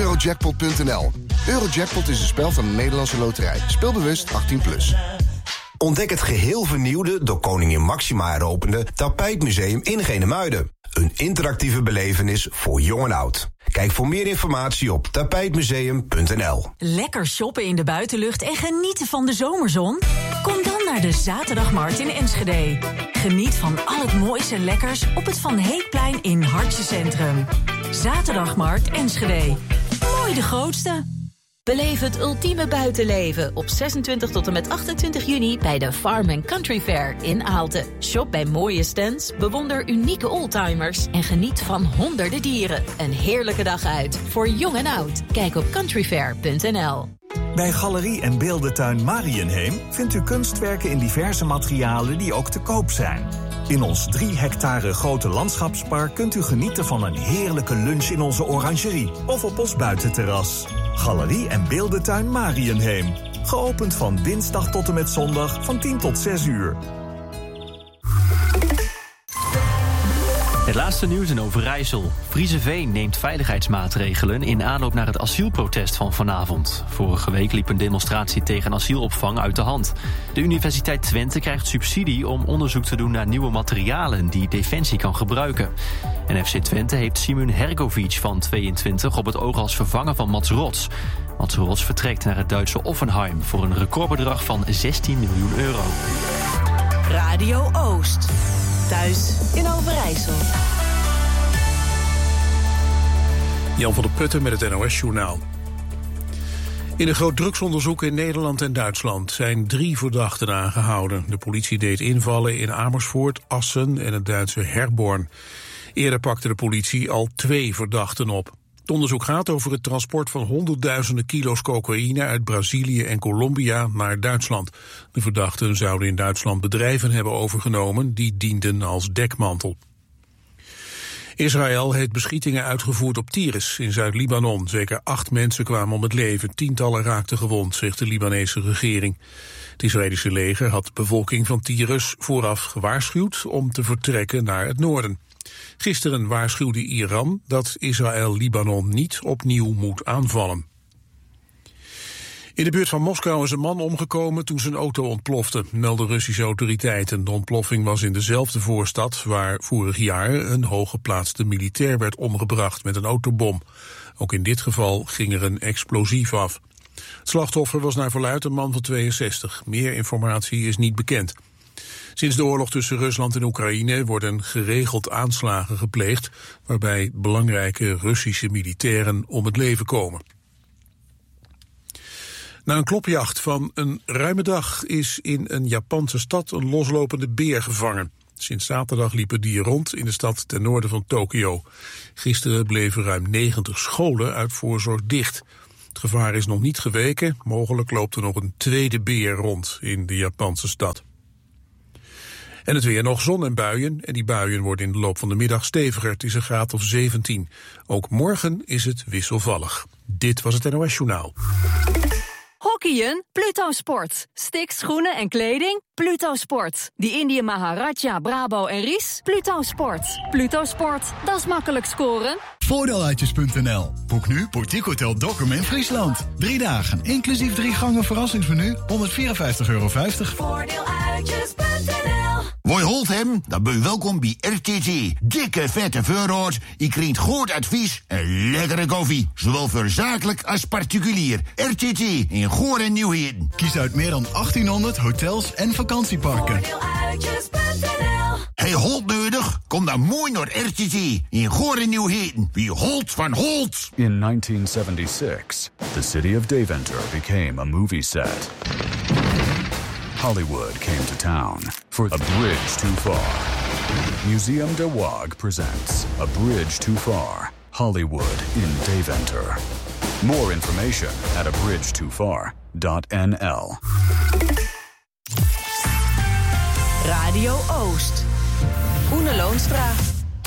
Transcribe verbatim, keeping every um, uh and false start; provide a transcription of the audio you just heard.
eurojackpot punt n l. Eurojackpot is een spel van de Nederlandse Loterij. Speel bewust achttien plus. Ontdek het geheel vernieuwde, door koningin Máxima heropende Tapijtmuseum in Genemuiden. Een interactieve belevenis voor jong en oud. Kijk voor meer informatie op tapijtmuseum punt n l. Lekker shoppen in de buitenlucht en genieten van de zomerzon? Kom dan naar de Zaterdagmarkt in Enschede. Geniet van al het moois en lekkers op het Van Heekplein in Hartje Centrum. Zaterdagmarkt Enschede. Mooi de grootste. Beleef het ultieme buitenleven op zesentwintig tot en met achtentwintig juni bij de Farm and Country Fair in Aalten. Shop bij mooie stands, bewonder unieke oldtimers en geniet van honderden dieren. Een heerlijke dag uit voor jong en oud. Kijk op countryfair punt n l. Bij Galerie en Beeldentuin Marienheem vindt u kunstwerken in diverse materialen die ook te koop zijn. In ons drie hectare grote landschapspark kunt u genieten van een heerlijke lunch in onze orangerie of op ons buitenterras. Galerie en Beeldentuin Marienheem. Geopend van dinsdag tot en met zondag van tien tot zes uur. Het laatste nieuws in Overijssel. Frieseveen neemt veiligheidsmaatregelen in aanloop naar het asielprotest van vanavond. Vorige week liep een demonstratie tegen asielopvang uit de hand. De Universiteit Twente krijgt subsidie om onderzoek te doen naar nieuwe materialen die Defensie kan gebruiken. En F C Twente heeft Simun Hergovic van tweeëntwintig op het oog als vervanger van Mats Rots. Mats Rots vertrekt naar het Duitse Offenheim voor een recordbedrag van zestien miljoen euro. Radio Oost. Thuis in Overijssel. Jan van der Putten met het N O S-journaal. In een groot drugsonderzoek in Nederland en Duitsland zijn drie verdachten aangehouden. De politie deed invallen in Amersfoort, Assen en het Duitse Herborn. Eerder pakte de politie al twee verdachten op. Het onderzoek gaat over het transport van honderdduizenden kilo's cocaïne uit Brazilië en Colombia naar Duitsland. De verdachten zouden in Duitsland bedrijven hebben overgenomen die dienden als dekmantel. Israël heeft beschietingen uitgevoerd op Tyres in Zuid-Libanon. Zeker acht mensen kwamen om het leven, tientallen raakten gewond, zegt de Libanese regering. Het Israëlische leger had de bevolking van Tyres vooraf gewaarschuwd om te vertrekken naar het noorden. Gisteren waarschuwde Iran dat Israël Libanon niet opnieuw moet aanvallen. In de buurt van Moskou is een man omgekomen toen zijn auto ontplofte, melden Russische autoriteiten. De ontploffing was in dezelfde voorstad waar vorig jaar een hooggeplaatste militair werd omgebracht met een autobom. Ook in dit geval ging er een explosief af. Het slachtoffer was naar verluidt een man van tweeënzestig. Meer informatie is niet bekend. Sinds de oorlog tussen Rusland en Oekraïne worden geregeld aanslagen gepleegd, waarbij belangrijke Russische militairen om het leven komen. Na een klopjacht van een ruime dag is in een Japanse stad een loslopende beer gevangen. Sinds zaterdag liep het dier rond in de stad ten noorden van Tokio. Gisteren bleven ruim negentig scholen uit voorzorg dicht. Het gevaar is nog niet geweken. Mogelijk loopt er nog een tweede beer rond in de Japanse stad. En het weer, nog zon en buien. En die buien worden in de loop van de middag steviger. Het is een graad of zeventien. Ook morgen is het wisselvallig. Dit was het N O S-journaal. Hockeyen? Pluto Sport. Sticks, schoenen en kleding? Pluto Sport. Die Indië Maharaja, Brabo en Ries? Pluto Sport. Pluto Sport, dat is makkelijk scoren. Voordeeluitjes punt n l. Boek nu Boutique Hotel Dokkum in Friesland. Drie dagen, inclusief drie gangen verrassingsmenu, honderdvierenvijftig euro vijftig. Voordeeluitjes punt n l. Woi holt hem? Dan ben je welkom bij R T T. Dikke vette voorraad, je krijgt goed advies en lekkere koffie. Zowel voor zakelijk als particulier. R T T in Goor en Nieuwheden. Kies uit meer dan achttienhonderd hotels en vakantieparken. Voordeeluitjes punt n l. Hey, Holt nodig? Kom dan mooi naar R T T in Goor en Nieuwheden. Wie Holt van Holt. In nineteen seventy-six, the city of Deventer became a movie set. Hollywood came to town for A Bridge Too Far. Museum de Waag presents A Bridge Too Far, Hollywood in Deventer. More information at a bridge too far dot n l. Radio Oost. Oene Loonstra.